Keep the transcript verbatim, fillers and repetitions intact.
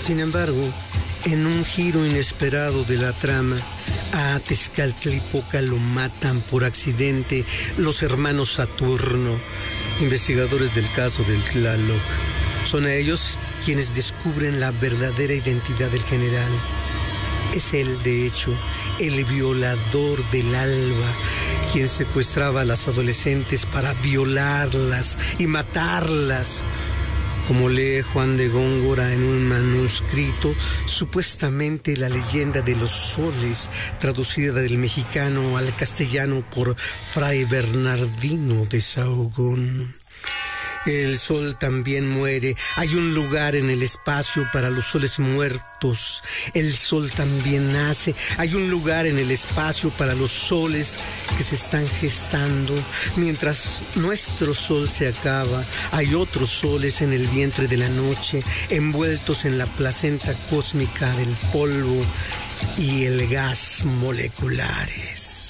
sin embargo, en un giro inesperado de la trama, a Tezcatlipoca lo matan por accidente los hermanos Saturno, investigadores del caso del Tlaloc. Son ellos quienes descubren la verdadera identidad del general. Es él, de hecho, el violador del Alba, quien secuestraba a las adolescentes para violarlas y matarlas. Como lee Juan de Góngora en un manuscrito, supuestamente la leyenda de los soles, traducida del mexicano al castellano por Fray Bernardino de Sahagún. El sol también muere. Hay un lugar en el espacio para los soles muertos. El sol también nace. Hay un lugar en el espacio para los soles que se están gestando. Mientras nuestro sol se acaba, hay otros soles en el vientre de la noche, envueltos en la placenta cósmica del polvo y el gas moleculares.